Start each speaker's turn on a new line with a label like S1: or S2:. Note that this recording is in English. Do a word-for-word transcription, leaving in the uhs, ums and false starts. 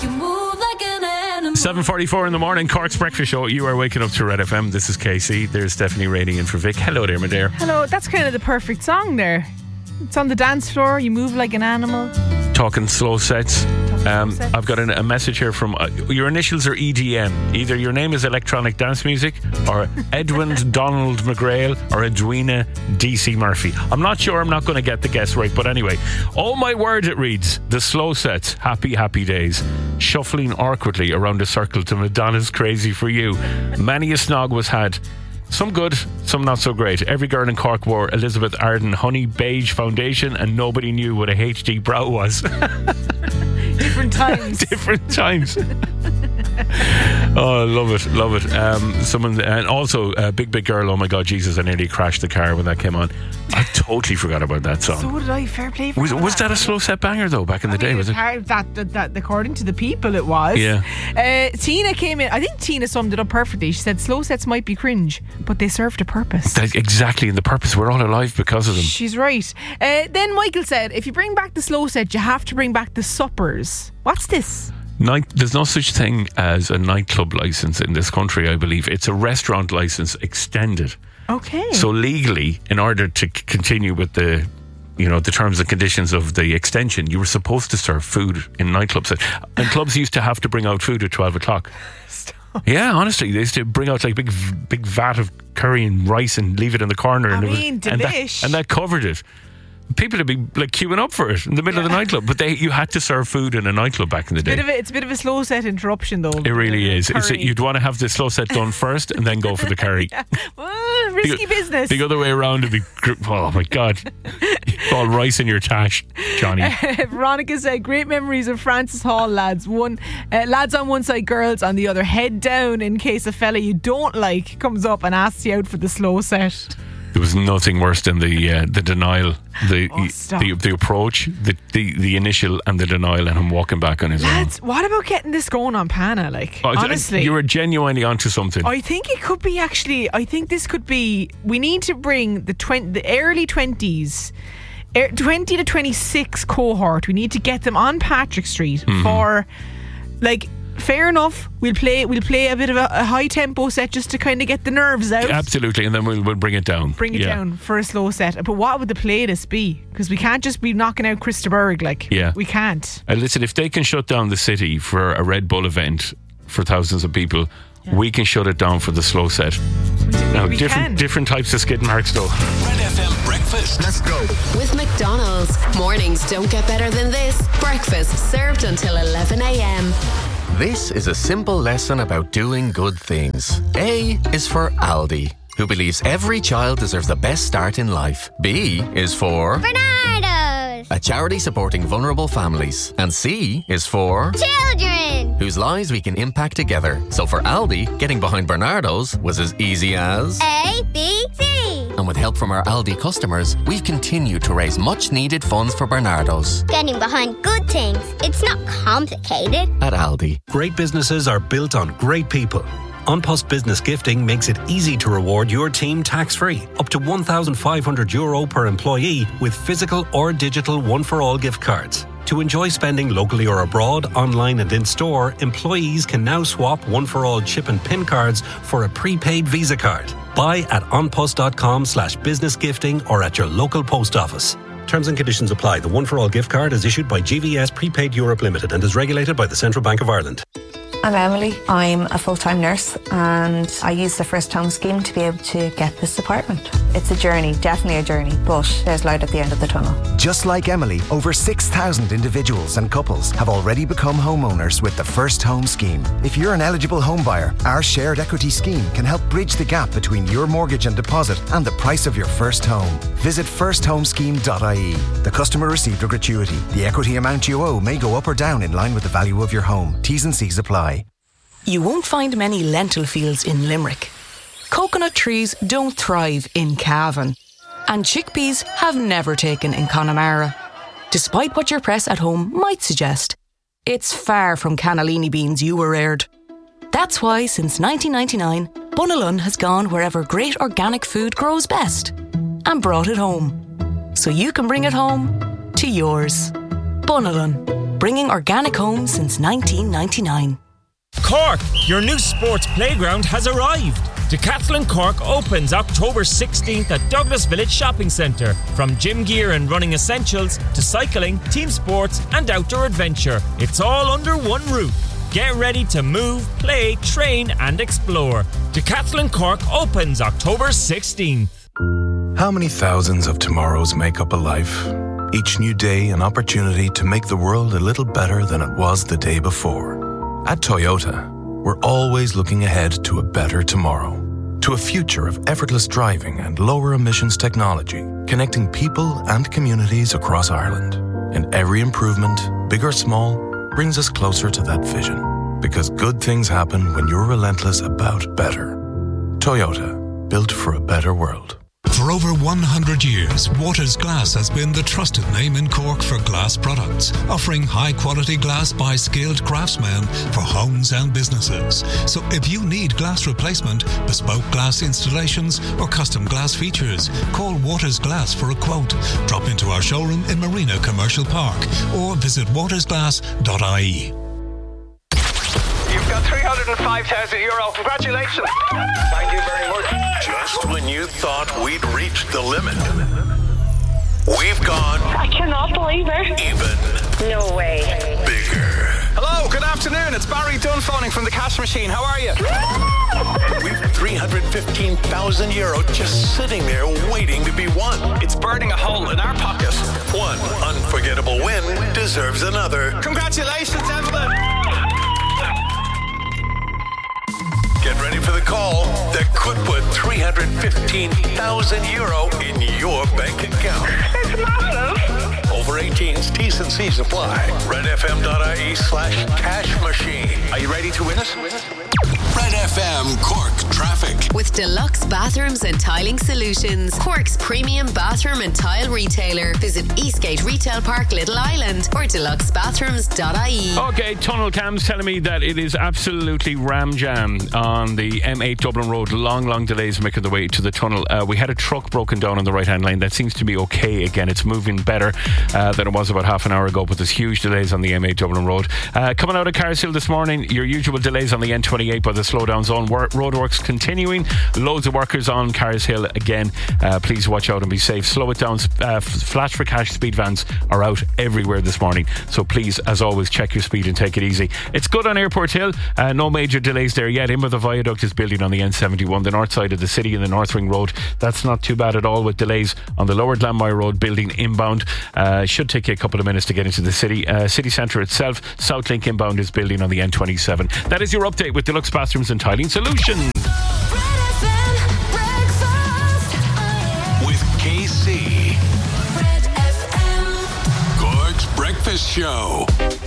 S1: You move like an animal.
S2: seven forty-four in the morning, Cork's Breakfast Show. You are waking up to Red F M. This is K C. There's Stephanie Rainey in for Vic. Hello there, my dear.
S3: Hello, that's kind of the perfect song there. It's on the dance floor, you move like an animal.
S2: Talking slow sets. Um,
S3: slow sets.
S2: I've got an, a message here from uh, your initials are E D M. Either your name is electronic dance music, or Edwin Donald McGrail, or Edwina D C Murphy. I'm not sure. I'm not going to get the guess right, but anyway. Oh my word, it reads the slow sets. Happy, happy days. Shuffling awkwardly around a circle to Madonna's Crazy for You. Many a snog was had. Some good, some not so great. Every girl in Cork wore Elizabeth Arden Honey Beige foundation, and nobody knew what a H D brow was.
S3: Different times.
S2: Different times. Oh, I love it, love it. Um, someone, and also uh, Big Big Girl. Oh my God, Jesus! I nearly crashed the car when that came on. I totally forgot about that song.
S3: So did I. Fair play for
S2: Was,
S3: that.
S2: was that a slow set banger though back in the
S3: I
S2: day?
S3: mean,
S2: Was it?
S3: part of that, that, that, according to the people, it was.
S2: Yeah.
S3: Uh, Tina came in. I think Tina summed it up perfectly. She said, "Slow sets might be cringe, but they served a purpose."
S2: That, exactly, and the purpose. We're all alive because of them.
S3: She's right. Uh, then Michael said, "If you bring back the slow set, you have to bring back the suppers." What's this?
S2: Night, there's no such thing as a nightclub license in this country, I believe. It's a restaurant license extended.
S3: Okay.
S2: So legally, in order to c- continue with the, you know, the terms and conditions of the extension, you were supposed to serve food in nightclubs. And clubs used to have to bring out food at twelve o'clock.
S3: Stop.
S2: Yeah, honestly, they used to bring out like big, big vat of curry and rice and leave it in the corner.
S3: I
S2: and
S3: mean,
S2: it was, and that,
S3: delish.
S2: and that covered it. People would be like queuing up for it in the middle
S3: Yeah.
S2: of the nightclub, but they you had to serve food in a nightclub back in the day.
S3: Bit of a, it's a bit of a slow set interruption, though.
S2: It really is. It's,
S3: Curry.
S2: you'd want to have the slow set done first and then go for the curry.
S3: Yeah. Well, risky
S2: the,
S3: business.
S2: The other way around would be, gr- oh my God, all rice in your tash, Johnny.
S3: Veronica said, "Great memories of Francis Hall, lads. One uh, lads on one side, girls on the other. Head down in case a fella you don't like comes up and asks you out for the slow set."
S2: There was nothing worse than the uh, the denial, the,
S3: Oh, stop.
S2: the the approach, the, the the initial and the denial, and him walking back on his
S3: Lads, what about getting this going on Pana? Like,
S2: own. Oh,
S3: honestly,
S2: you were genuinely onto something.
S3: I think it could be actually. I think this could be. We need to bring the twenty, the early twenties, er, twenty to twenty-six cohort. We need to get them on Patrick Street
S2: Mm-hmm.
S3: for, like, fair enough. We'll play. We'll play a bit of a, a high tempo set just to kind of get the nerves out.
S2: Absolutely, and then we'll, we'll bring it down.
S3: Bring it
S2: yeah.
S3: down for a slow set. But what would the playlist be? Because we can't just be knocking out Christa Berg. Like,
S2: Yeah.
S3: we can't.
S2: And listen, if they can shut down the city for a Red Bull event for thousands of people,
S3: Yeah.
S2: we can shut it down for the slow set.
S3: We, do-
S2: Now,
S3: we
S2: different
S3: can.
S2: different types of skid marks though.
S4: Red F M breakfast. Let's go.
S5: With McDonald's, mornings don't get better than this. Breakfast served until eleven a.m.
S4: This is a simple lesson about doing good things. A is for Aldi, who believes every child deserves the best start in life. B is for
S6: Bernardo's
S4: a charity supporting vulnerable families. And C is for
S6: children.
S4: whose lives we can impact together. So for Aldi, getting behind Bernardo's was as easy as...
S6: A, B, C.
S4: And with help from our Aldi customers, we've continued to raise much needed funds for Bernardo's
S6: Getting behind good things. It's not complicated.
S4: at Aldi.
S7: Great businesses are built on great people. An Post Business Gifting makes it easy to reward your team tax-free. Up to one thousand five hundred euro per employee with physical or digital one-for-all gift cards. To enjoy spending locally or abroad, online and in-store, employees can now swap one-for-all chip and PIN cards for a prepaid Visa card. Buy at onpost.com slash business gifting or at your local post office. Terms and conditions apply. The one-for-all gift card is issued by G V S Prepaid Europe Limited and is regulated by the Central Bank of Ireland.
S8: I'm Emily. I'm a full-time nurse and I use the First Home Scheme to be able to get this apartment. It's a journey, definitely a journey, but there's light at the end of the tunnel.
S9: Just like Emily, over six thousand individuals and couples have already become homeowners with the First Home Scheme. If you're an eligible home buyer, our shared equity scheme can help bridge the gap between your mortgage and deposit and the price of your first home. Visit first home scheme dot I E. The customer received a gratuity. The equity amount you owe may go up or down in line with the value of your home. T's and C's apply.
S10: You won't find many lentil fields in Limerick. Coconut trees don't thrive in Cavan. And chickpeas have never taken in Connemara. Despite what your press at home might suggest, it's far from cannellini beans you were reared. That's why since nineteen ninety-nine, Bunalun has gone wherever great organic food grows best and brought it home. So you can bring it home to yours. Bunalun. bringing organic home since nineteen ninety-nine.
S11: Cork, your new sports playground has arrived. Decathlon Cork opens October sixteenth at Douglas Village Shopping Centre. From gym gear and running essentials to cycling, team sports and outdoor adventure, it's all under one roof. Get ready to move, play, train and explore. Decathlon Cork opens October sixteenth.
S12: How many thousands of tomorrows make up a life? Each new day an opportunity to make the world a little better than it was the day before. At Toyota, we're always looking ahead to a better tomorrow, to a future of effortless driving and lower emissions technology, connecting people and communities across Ireland. And every improvement, big or small, brings us closer to that vision. Because good things happen when you're relentless about better. Toyota, built for a better world.
S13: For over one hundred years, Waters Glass has been the trusted name in Cork for glass products, offering high-quality glass by skilled craftsmen for homes and businesses. So if you need glass replacement, bespoke glass installations or custom glass features, call Waters Glass for a quote. Drop into our showroom in Marina Commercial Park or visit waters glass dot I E.
S14: You've got three hundred five thousand euro. Congratulations. Thank you very much.
S15: Just when you thought we'd reached the limit, we've gone...
S16: I cannot believe it.
S15: Even...
S16: No way.
S15: Bigger.
S14: Hello, good afternoon. It's Barry Dunn phoning from the cash machine. How are you?
S15: We've three hundred fifteen thousand euro just sitting there waiting to be won.
S14: It's burning a hole in our pocket.
S15: One unforgettable win deserves another.
S14: Congratulations, gentlemen.
S15: Get ready for the call that could put three hundred fifteen thousand euro in your bank account.
S16: It's massive.
S15: Over eighteens, T's and C's apply. redfm.ie slash cash machine.
S14: Are you ready to win it?
S15: Red F M Cork Traffic.
S5: With Deluxe Bathrooms and Tiling Solutions, Cork's premium bathroom and tile retailer. Visit Eastgate Retail Park, Little Island or deluxe bathrooms dot I E.
S2: Okay, tunnel cams telling me that it is absolutely ram jam on the M eight Dublin Road. Long, long delays making the way to the tunnel. Uh, we had a truck broken down on the right-hand lane. That seems to be okay again. It's moving better uh, than it was about half an hour ago, but there's huge delays on the M eight Dublin Road. Uh, coming out of Carshill this morning, your usual delays on the N twenty-eight by the slowdown zone. Roadworks continuing. Loads of workers on Carshill again. Uh, please watch out and be safe. Slow it down. Uh, flash for cash speed vans are out everywhere this morning. So please, as always, check your speed and take it easy. It's good on Airport Hill. Uh, no major delays there yet. Inver the Viaduct is building on the N seventy-one, the north side of the city, in the North Ring Road. That's not too bad at all, with delays on the Lower Glanmire Road building inbound. Uh, should take you a couple of minutes to get into the city. Uh, city centre itself, Southlink inbound is building on the N twenty-seven. That is your update with Deluxe Bathrooms and Tiling Solutions.
S15: With K C. Cork's Breakfast Show.